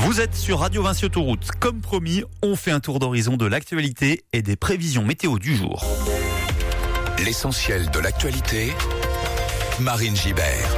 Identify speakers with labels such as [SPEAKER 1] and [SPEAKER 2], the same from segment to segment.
[SPEAKER 1] Vous êtes sur Radio Vinci Autoroute. Comme promis, on fait un tour d'horizon de l'actualité et des prévisions météo du jour.
[SPEAKER 2] L'essentiel de l'actualité, Marine Gibert.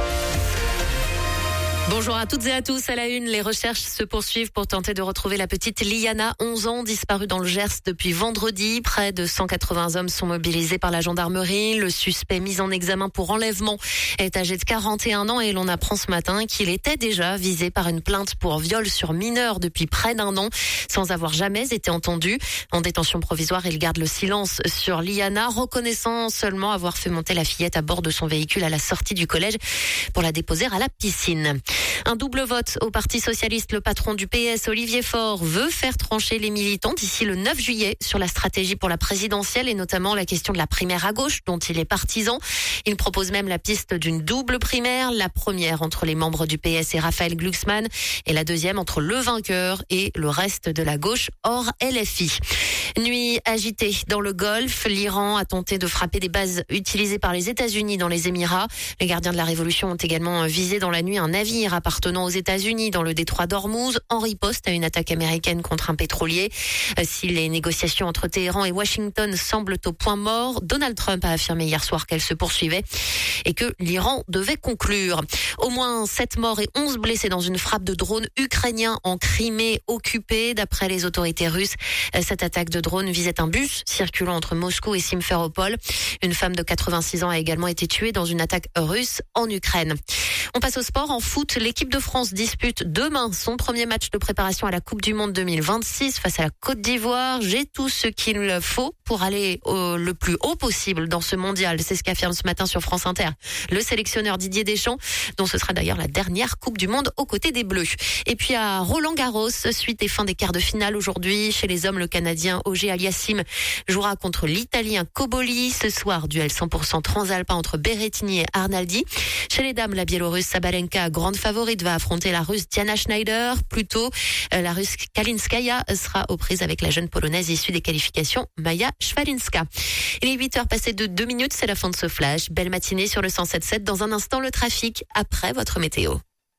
[SPEAKER 3] Bonjour à toutes et à tous. À la une, les recherches se poursuivent pour tenter de retrouver la petite Liana, 11 ans, disparue dans le Gers depuis vendredi. Près de 180 hommes sont mobilisés par la gendarmerie. Le suspect mis en examen pour enlèvement est âgé de 41 ans et l'on apprend ce matin qu'il était déjà visé par une plainte pour viol sur mineur depuis près d'un an, sans avoir jamais été entendu. En détention provisoire, il garde le silence sur Liana, reconnaissant seulement avoir fait monter la fillette à bord de son véhicule à la sortie du collège pour la déposer à la piscine. Un double vote au Parti socialiste. Le patron du PS, Olivier Faure, veut faire trancher les militants d'ici le 9 juillet sur la stratégie pour la présidentielle et notamment la question de la primaire à gauche dont il est partisan. Il propose même la piste d'une double primaire, la première entre les membres du PS et Raphaël Glucksmann et la deuxième entre le vainqueur et le reste de la gauche hors LFI. Nuit agitée dans le Golfe. L'Iran a tenté de frapper des bases utilisées par les États-Unis dans les Émirats. Les gardiens de la Révolution ont également visé dans la nuit un navire appartenant aux États-Unis dans le détroit d'Ormuz en riposte à une attaque américaine contre un pétrolier. Si les négociations entre Téhéran et Washington semblent au point mort, Donald Trump a affirmé hier soir qu'elles se poursuivaient et que l'Iran devait conclure. Au moins 7 morts et 11 blessés dans une frappe de drone ukrainien en Crimée occupée. D'après les autorités russes, cette attaque de drone visait un bus circulant entre Moscou et Simferopol. Une femme de 86 ans a également été tuée dans une attaque russe en Ukraine. On passe au sport. En foot, l'équipe de France dispute demain son premier match de préparation à la Coupe du Monde 2026 face à la Côte d'Ivoire. J'ai tout ce qu'il faut pour aller le plus haut possible dans ce mondial. C'est ce qu'affirme ce matin sur France Inter le sélectionneur Didier Deschamps, dont ce sera d'ailleurs la dernière Coupe du Monde aux côtés des Bleus. Et puis à Roland-Garros, suite et fin des quarts de finale aujourd'hui. Chez les hommes, le Canadien Auger Aliassime jouera contre l'Italien Cobolli. Ce soir, duel 100% transalpin entre Berrettini et Arnaldi. Chez les dames, la Biélorusse Sabalenka, grande favorite, va affronter la Russe Diana Schneider. Plus tôt, la Russe Kalinskaya sera aux prises avec la jeune Polonaise issue des qualifications Maja Szwalinska. Il est 8h passé de 2 minutes, c'est la fin de ce flash. Belle matinée sur le 107.7. Dans un instant, le trafic après votre météo.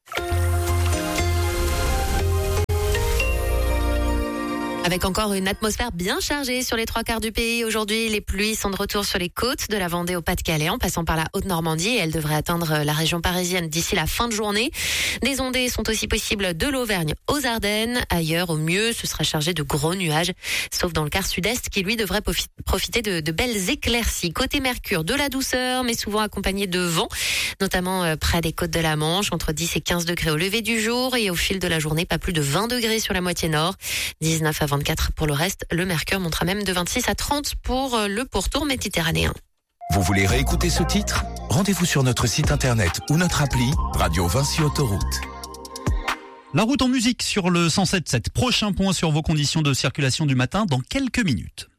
[SPEAKER 3] Avec encore une atmosphère bien chargée sur les 3 quarts du pays. Aujourd'hui, les pluies sont de retour sur les côtes de la Vendée au Pas-de-Calais en passant par la Haute-Normandie et elles devraient atteindre la région parisienne d'ici la fin de journée. Des ondées sont aussi possibles de l'Auvergne aux Ardennes. Ailleurs, au mieux, ce sera chargé de gros nuages, sauf dans le quart sud-est qui, lui, devrait profiter de belles éclaircies. Côté Mercure, de la douceur, mais souvent accompagné de vent, notamment près des côtes de la Manche, entre 10 et 15 degrés au lever du jour et au fil de la journée, pas plus de 20 degrés sur la moitié nord, 19 à 24 pour le reste. Le mercure montera même de 26 à 30 pour le pourtour méditerranéen.
[SPEAKER 2] Vous voulez réécouter ce titre ? Rendez-vous sur notre site internet ou notre appli Radio Vinci Autoroute.
[SPEAKER 1] La route en musique sur le 107.7. Prochain point sur vos conditions de circulation du matin dans quelques minutes.